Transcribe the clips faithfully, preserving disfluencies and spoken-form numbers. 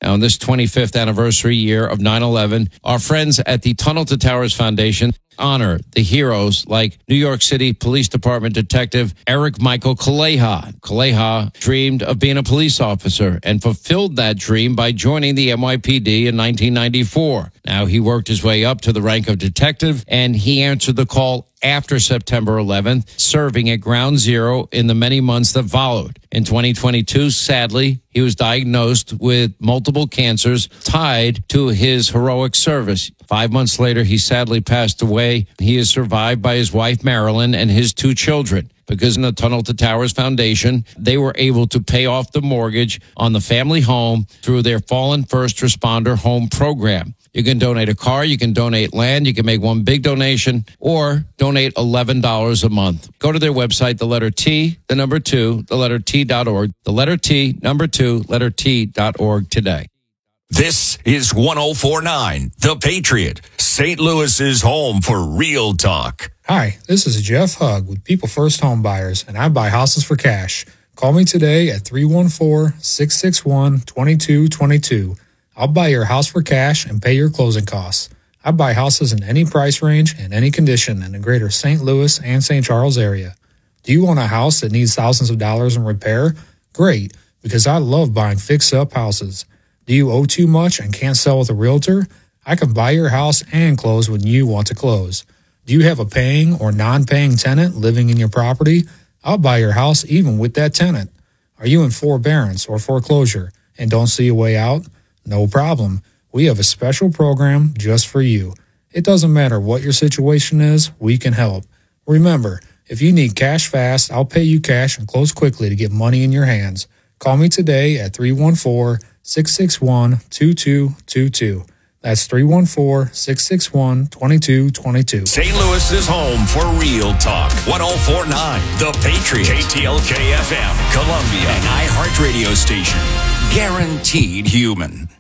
Now, on this twenty-fifth anniversary year of nine eleven, our friends at the Tunnel to Towers Foundation honor the heroes like New York City Police Department Detective Eric Michael Kaleha. Kaleha dreamed of being a police officer and fulfilled that dream by joining the N Y P D in nineteen ninety-four. Now, he worked his way up to the rank of detective, and he answered the call after September eleventh, serving at Ground Zero in the many months that followed. In twenty twenty-two, sadly, he was diagnosed with multiple cancers tied to his heroic service. Five months later, he sadly passed away. He is survived by his wife, Marilyn, and his two children. Because in the Tunnel to Towers Foundation, they were able to pay off the mortgage on the family home through their Fallen First Responder Home Program. You can donate a car, you can donate land, you can make one big donation, or donate eleven dollars a month. Go to their website, the letter T, the number two, the letter T dot org, the letter T, number two, letter T dot org today. This is one oh four point nine, The Patriot, Saint Louis's home for real talk. Hi, this is Jeff Hugg with People First Home Buyers, and I buy houses for cash. Call me today at three one four, six six one, two two two two. I'll buy your house for cash and pay your closing costs. I buy houses in any price range and any condition in the greater Saint Louis and Saint Charles area. Do you want a house that needs thousands of dollars in repair? Great, because I love buying fix-up houses. Do you owe too much and can't sell with a realtor? I can buy your house and close when you want to close. Do you have a paying or non-paying tenant living in your property? I'll buy your house even with that tenant. Are you in forbearance or foreclosure and don't see a way out? No problem. We have a special program just for you. It doesn't matter what your situation is, we can help. Remember, if you need cash fast, I'll pay you cash and close quickly to get money in your hands. Call me today at three one four, six six one, two two two two. That's three one four, six six one, two two two two. Saint Louis's home for real talk. one oh four point nine, The Patriot. K T L K F M, Columbia, an iHeart radio station. Guaranteed human.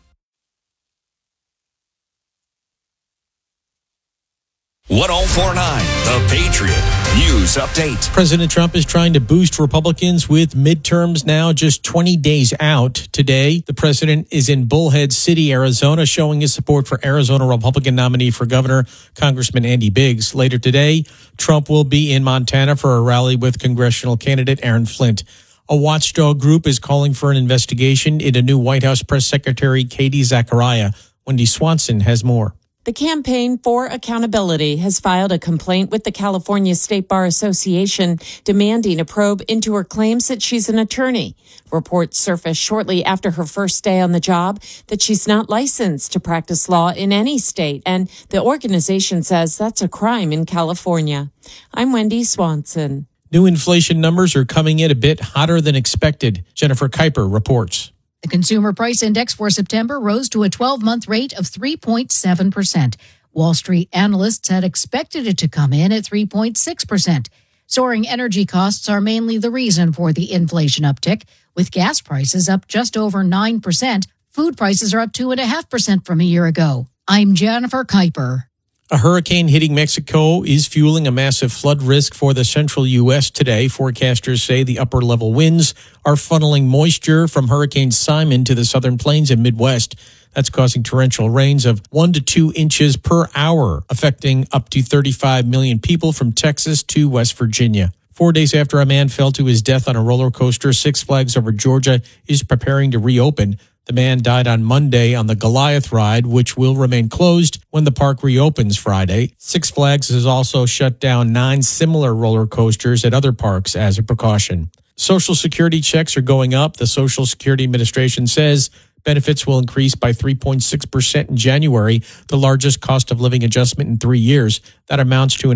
one oh four point nine, The Patriot. News update. President Trump is trying to boost Republicans with midterms now just twenty days out. Today, the president is in Bullhead City, Arizona, showing his support for Arizona Republican nominee for governor, Congressman Andy Biggs. Later today, Trump will be in Montana for a rally with congressional candidate Aaron Flint. A watchdog group is calling for an investigation into new White House Press Secretary Katie Zachariah. Wendy Swanson has more. The Campaign for Accountability has filed a complaint with the California State Bar Association demanding a probe into her claims that she's an attorney. Reports surfaced shortly after her first day on the job that she's not licensed to practice law in any state, and the organization says that's a crime in California. I'm Wendy Swanson. New inflation numbers are coming in a bit hotter than expected. Jennifer Kuiper reports. The Consumer Price Index for September rose to a twelve-month rate of three point seven percent. Wall Street analysts had expected it to come in at three point six percent. Soaring energy costs are mainly the reason for the inflation uptick, with gas prices up just over nine percent. Food prices are up two point five percent from a year ago. I'm Jennifer Kuiper. A hurricane hitting Mexico is fueling a massive flood risk for the central U S today. Forecasters say the upper level winds are funneling moisture from Hurricane Simon to the southern plains and Midwest. That's causing torrential rains of one to two inches per hour, affecting up to thirty-five million people from Texas to West Virginia. Four days after a man fell to his death on a roller coaster, Six Flags Over Georgia is preparing to reopen. The man died on Monday on the Goliath ride, which will remain closed when the park reopens Friday. Six Flags has also shut down nine similar roller coasters at other parks as a precaution. Social Security checks are going up. The Social Security Administration says benefits will increase by three point six percent in January, the largest cost of living adjustment in three years. That amounts to an